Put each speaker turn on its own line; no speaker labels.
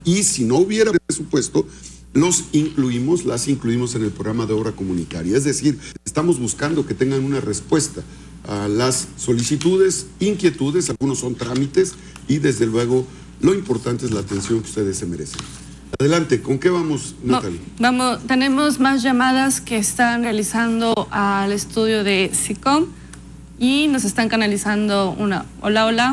Y si no hubiera presupuesto, las incluimos en el programa de obra comunitaria. Es decir, estamos buscando que tengan una respuesta a las solicitudes, inquietudes, algunos son trámites y desde luego lo importante es la atención que ustedes se merecen. Adelante, ¿con qué vamos, Natalie?
Tenemos más llamadas que están realizando al estudio de SICOM y nos están canalizando una. Hola, hola.